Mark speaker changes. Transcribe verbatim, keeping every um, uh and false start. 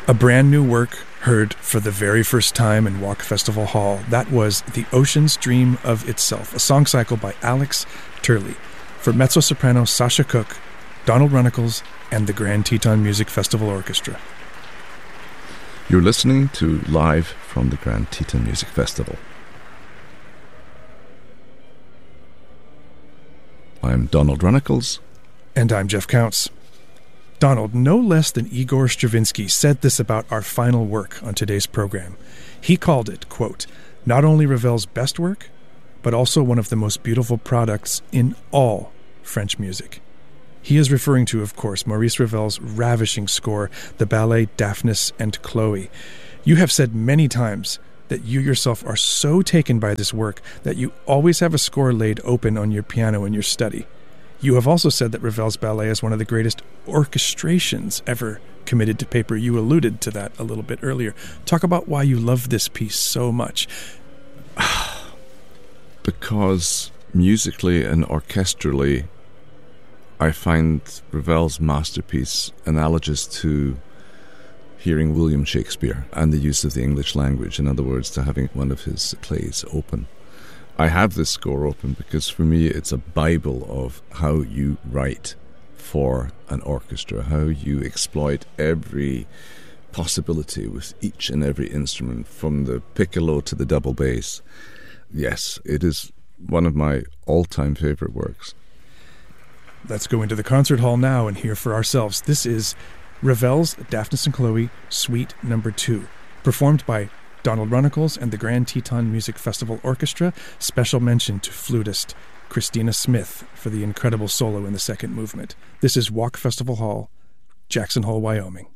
Speaker 1: A brand new work heard for the very first time in Walk Festival Hall. That was The Ocean's Dream of Itself, a song cycle by Alex Turley for mezzo-soprano Sasha Cook, Donald Runnicles, and the Grand Teton Music Festival Orchestra.
Speaker 2: You're listening to Live from the Grand Teton Music Festival. I'm Donald Runnicles.
Speaker 1: And I'm Jeff Counts. Donald, no less than Igor Stravinsky said this about our final work on today's program. He called it, quote, not only Ravel's best work, but also one of the most beautiful products in all French music. He is referring to, of course, Maurice Ravel's ravishing score, the ballet Daphnis and Chloe. You have said many times that you yourself are so taken by this work that you always have a score laid open on your piano in your study. You have also said that Ravel's ballet is one of the greatest orchestrations ever committed to paper. You alluded to that a little bit earlier. Talk about why you love this piece so much.
Speaker 2: Because musically and orchestrally, I find Ravel's masterpiece analogous to hearing William Shakespeare and the use of the English language. In other words, to having one of his plays open. I have this score open because for me it's a bible of how you write for an orchestra, how you exploit every possibility with each and every instrument, from the piccolo to the double bass. Yes, it is one of my all-time favorite works.
Speaker 1: Let's go into the concert hall now and hear for ourselves. This is Ravel's Daphnis and Chloe, Suite Number Two, performed by Donald Runnicles and the Grand Teton Music Festival Orchestra. Special mention to flutist Christina Smith for the incredible solo in the second movement. This is Walk Festival Hall, Jackson Hole, Wyoming.